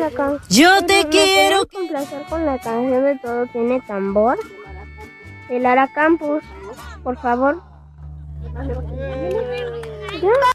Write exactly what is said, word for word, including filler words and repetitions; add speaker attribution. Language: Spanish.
Speaker 1: la canción.
Speaker 2: Yo te quiero.
Speaker 1: Complacer con la canción de Todo Tiene Tambor de Lara Campos, por favor. ¿Ya?